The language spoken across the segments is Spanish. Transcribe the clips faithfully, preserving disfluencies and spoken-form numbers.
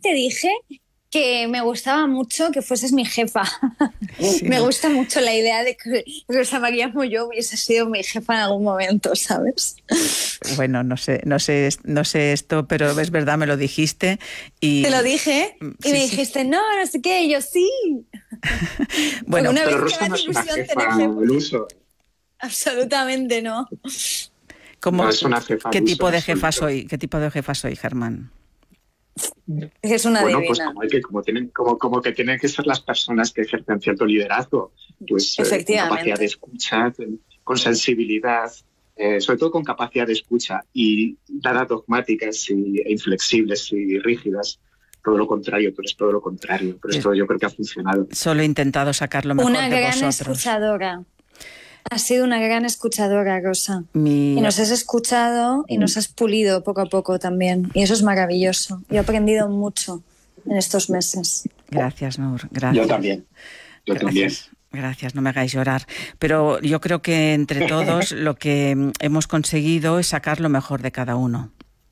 te dije que me gustaba mucho que fueses mi jefa. Sí. Me gusta mucho la idea de que Rosa María Molló hubiese sido mi jefa en algún momento, ¿sabes? Bueno, no sé, no sé, no sé esto, pero es verdad, me lo dijiste. Y... Te lo dije y sí, me dijiste, sí. no, no sé qué, y yo sí. Bueno, una pero vez Rosa no es una jefa al uso. Absolutamente no. ¿Cómo, no es una jefa ¿Qué tipo de jefa absoluto. soy? ¿Qué tipo de jefa soy, Germán? Es una bueno, divina. pues como, hay que, como, tienen, como, como que tienen que ser las personas que ejercen cierto liderazgo, pues eh, con capacidad de escucha, con sensibilidad, eh, sobre todo con capacidad de escucha y nada dogmáticas y, e inflexibles y rígidas. Todo lo contrario, tú eres todo lo contrario. Pero esto yo creo que ha funcionado. Solo he intentado sacar lo mejor una de gran vosotros. Escuchadora. Has sido una gran escuchadora, Rosa. Mi... Y nos has escuchado y nos has pulido poco a poco también. Y eso es maravilloso. Yo he aprendido mucho en estos meses. Gracias, Nur. Gracias. Yo también. Yo Gracias. también. Gracias, no me hagáis llorar. Pero yo creo que entre todos lo que hemos conseguido es sacar lo mejor de cada uno.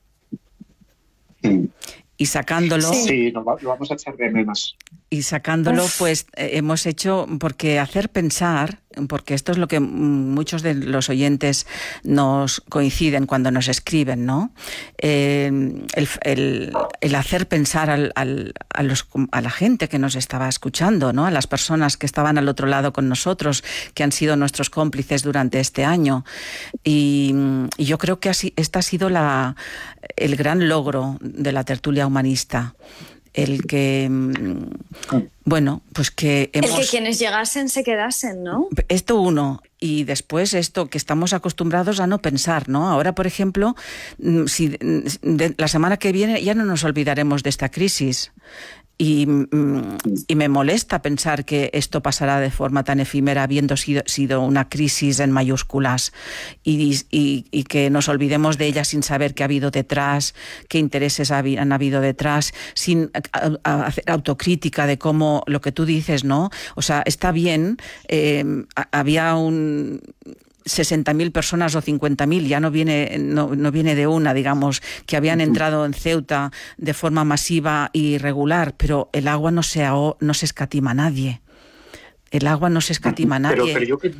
Y sacándolo... Sí, lo vamos a echar de menos. Y sacándolo, pues eh, hemos hecho, porque hacer pensar, porque esto es lo que muchos de los oyentes nos coinciden cuando nos escriben, ¿no? Eh, el, el, el hacer pensar al, al, a, los, a la gente que nos estaba escuchando, ¿no? A las personas que estaban al otro lado con nosotros, que han sido nuestros cómplices durante este año. Y, y yo creo que así, este ha sido la, el gran logro de la tertulia humanista. El que, bueno, pues que hemos... El que quienes llegasen se quedasen, ¿no? Esto uno, y después esto que estamos acostumbrados a no pensar, ¿no? Ahora, por ejemplo, si de, la semana que viene ya no nos olvidaremos de esta crisis. Y, y me molesta pensar que esto pasará de forma tan efímera, habiendo sido, sido una crisis en mayúsculas, y, y, y que nos olvidemos de ella sin saber qué ha habido detrás, qué intereses han habido detrás, sin a, a hacer autocrítica de cómo lo que tú dices, ¿no? O sea, está bien, eh, había un... sesenta mil personas o cincuenta mil, ya no viene, no, no viene de una, digamos, que habían entrado en Ceuta de forma masiva y irregular, pero el agua no se, no se escatima a nadie. El agua no se escatima a nadie. Pero, pero, yo, que,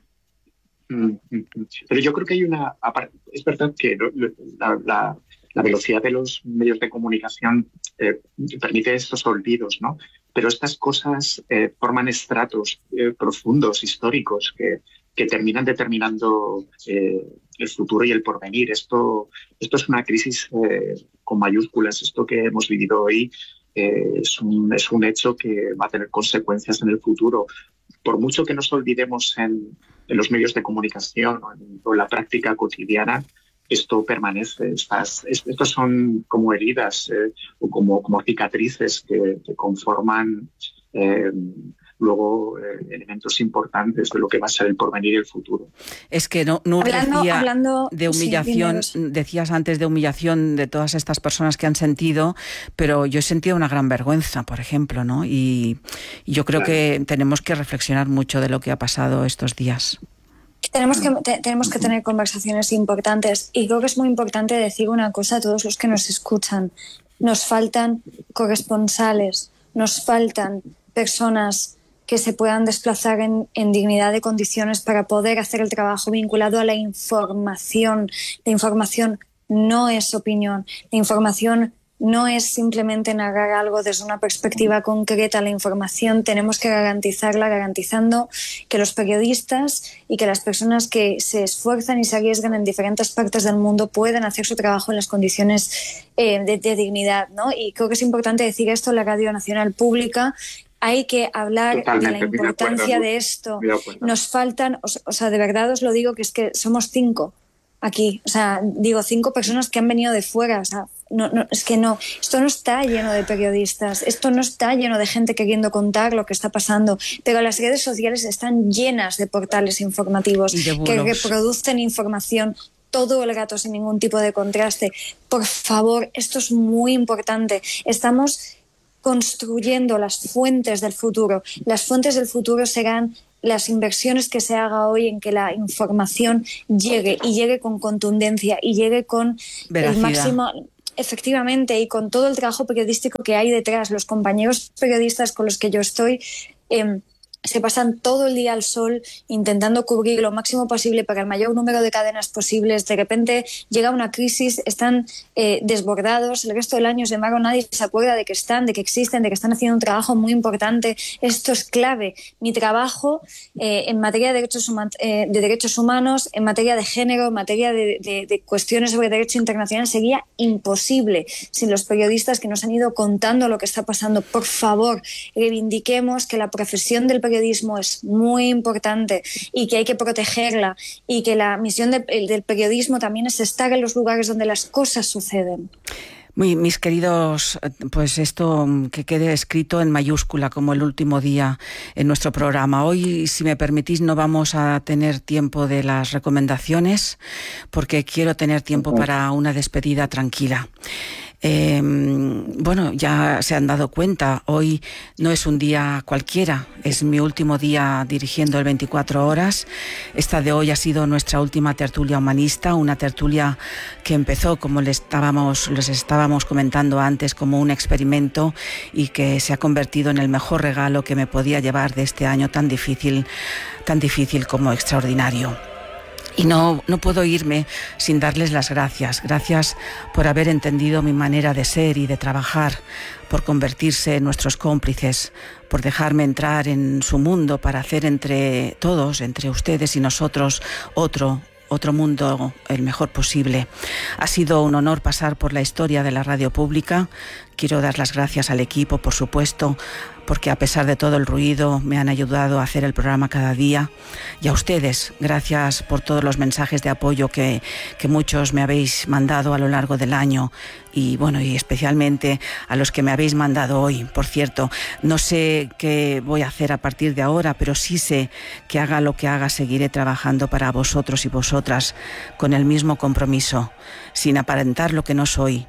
pero yo creo que hay una... Es verdad que la, la, la velocidad de los medios de comunicación eh, permite estos olvidos, ¿no? Pero estas cosas eh, forman estratos eh, profundos, históricos, que que terminan determinando eh, el futuro y el porvenir. Esto, esto es una crisis eh, con mayúsculas. Esto que hemos vivido hoy eh, es, un, es un hecho que va a tener consecuencias en el futuro. Por mucho que nos olvidemos en, en los medios de comunicación o en, o en la práctica cotidiana, esto permanece. Estas, estos son como heridas eh, o como, como cicatrices que, que conforman... Eh, luego eh, elementos importantes de lo que va a ser el porvenir y el futuro. Es que no, no hablando, decía hablando, de humillación, sí, decías antes de humillación de todas estas personas que han sentido, pero yo he sentido una gran vergüenza, por ejemplo, ¿no? Y, y yo creo claro. que tenemos que reflexionar mucho de lo que ha pasado estos días. Tenemos que, te, tenemos que tener conversaciones importantes, y creo que es muy importante decir una cosa a todos los que nos escuchan. Nos faltan corresponsales, nos faltan personas que se puedan desplazar en, en dignidad de condiciones para poder hacer el trabajo vinculado a la información. La información no es opinión, la información no es simplemente narrar algo desde una perspectiva concreta. La información tenemos que garantizarla, garantizando que los periodistas y que las personas que se esfuerzan y se arriesgan en diferentes partes del mundo puedan hacer su trabajo en las condiciones eh, de, de dignidad, ¿no? Y creo que es importante decir esto en la Radio Nacional Pública. Hay que hablar Totalmente, de la importancia de, de esto. Nos faltan, o sea, de verdad os lo digo, que es que somos cinco aquí. O sea, digo, cinco personas que han venido de fuera. O sea, no, no, es que no, esto no está lleno de periodistas, esto no está lleno de gente queriendo contar lo que está pasando, pero las redes sociales están llenas de portales informativos que reproducen información todo el rato sin ningún tipo de contraste. Por favor, esto es muy importante. Estamos construyendo las fuentes del futuro. Las fuentes del futuro serán las inversiones que se haga hoy en que la información llegue y llegue con contundencia y llegue con veracidad. el máximo... efectivamente, y con todo el trabajo periodístico que hay detrás, los compañeros periodistas con los que yo estoy, eh, se pasan todo el día al sol intentando cubrir lo máximo posible para el mayor número de cadenas posibles. De repente llega una crisis, están eh, desbordados, el resto del año, sin embargo, nadie se acuerda de que están, de que existen, de que están haciendo un trabajo muy importante. Esto es clave. Mi trabajo eh, en materia de derechos, huma- eh, de derechos humanos, en materia de género, en materia de, de, de cuestiones sobre derecho internacional sería imposible sin los periodistas que nos han ido contando lo que está pasando. Por favor, reivindiquemos que la profesión del periodismo es muy importante y que hay que protegerla, y que la misión de, del periodismo también es estar en los lugares donde las cosas suceden. Muy, mis queridos, pues esto que quede escrito en mayúscula como el último día en nuestro programa. Hoy, si me permitís, no vamos a tener tiempo de las recomendaciones porque quiero tener tiempo para una despedida tranquila. Eh, bueno, ya se han dado cuenta, hoy no es un día cualquiera, es mi último día dirigiendo el veinticuatro horas. Esta de hoy ha sido nuestra última tertulia humanista, una tertulia que empezó, como les estábamos, les estábamos comentando antes, como un experimento y que se ha convertido en el mejor regalo que me podía llevar de este año tan difícil, tan difícil como extraordinario. Y no, no puedo irme sin darles las gracias. Gracias por haber entendido mi manera de ser y de trabajar, por convertirse en nuestros cómplices, por dejarme entrar en su mundo para hacer entre todos, entre ustedes y nosotros, otro, otro mundo el mejor posible. Ha sido un honor pasar por la historia de la radio pública. Quiero dar las gracias al equipo, por supuesto, porque a pesar de todo el ruido me han ayudado a hacer el programa cada día. Y a ustedes, gracias por todos los mensajes de apoyo que, que muchos me habéis mandado a lo largo del año. Y bueno, y especialmente a los que me habéis mandado hoy. Por cierto, no sé qué voy a hacer a partir de ahora, pero sí sé que haga lo que haga, seguiré trabajando para vosotros y vosotras con el mismo compromiso, sin aparentar lo que no soy,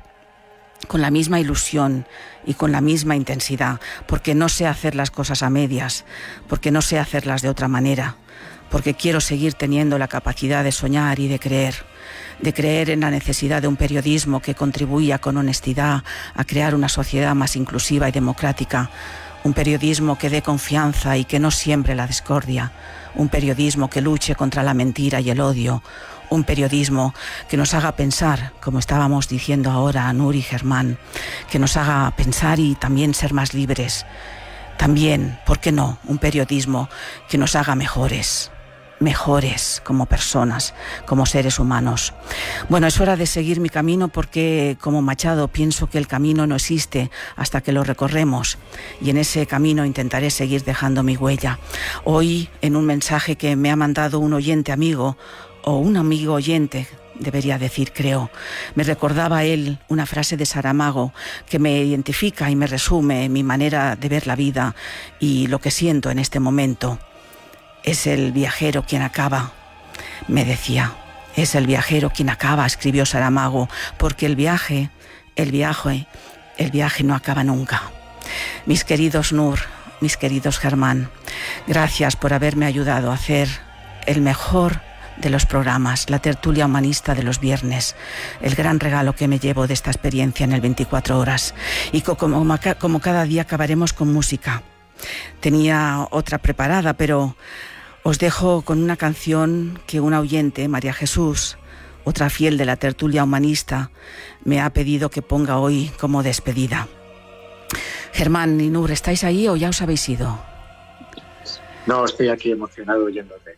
con la misma ilusión y con la misma intensidad, porque no sé hacer las cosas a medias, porque no sé hacerlas de otra manera, porque quiero seguir teniendo la capacidad de soñar y de creer, de creer en la necesidad de un periodismo que contribuya con honestidad a crear una sociedad más inclusiva y democrática, un periodismo que dé confianza y que no siembre la discordia, un periodismo que luche contra la mentira y el odio, un periodismo que nos haga pensar, como estábamos diciendo ahora a Nur y Germán, que nos haga pensar y también ser más libres. También, ¿por qué no?, un periodismo que nos haga mejores, mejores como personas, como seres humanos. Bueno, es hora de seguir mi camino porque, como Machado, pienso que el camino no existe hasta que lo recorremos, y en ese camino intentaré seguir dejando mi huella. Hoy, en un mensaje que me ha mandado un oyente amigo, o un amigo oyente, debería decir, creo, me recordaba él una frase de Saramago que me identifica y me resume mi manera de ver la vida y lo que siento en este momento. Es el viajero quien acaba, me decía, es el viajero quien acaba, escribió Saramago, porque el viaje, el viaje, el viaje no acaba nunca. Mis queridos Nur, mis queridos Germán, gracias por haberme ayudado a hacer el mejor de los programas, la tertulia humanista de los viernes, el gran regalo que me llevo de esta experiencia en el veinticuatro horas. Y como, como cada día acabaremos con música. Tenía otra preparada, pero os dejo con una canción que una oyente, María Jesús, otra fiel de la tertulia humanista, me ha pedido que ponga hoy como despedida. Germán y Nur, ¿estáis ahí o ya os habéis ido? No, estoy aquí emocionado oyéndote.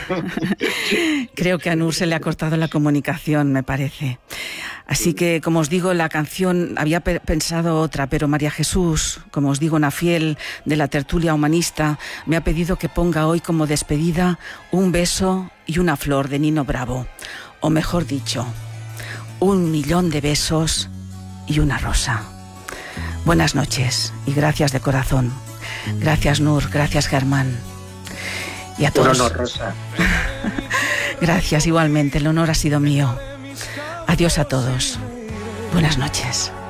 Creo que a Nur se le ha cortado la comunicación, me parece. Así que, como os digo, la canción, había pe- pensado otra, pero María Jesús, como os digo, una fiel de la tertulia humanista, me ha pedido que ponga hoy como despedida Un beso y una flor de Nino Bravo. O mejor dicho, un millón de besos y una rosa. Buenas noches y gracias de corazón. Gracias, Nur, gracias, Germán. Y a todos. Un honor, Rosa. Gracias, igualmente, el honor ha sido mío. Adiós a todos. Buenas noches.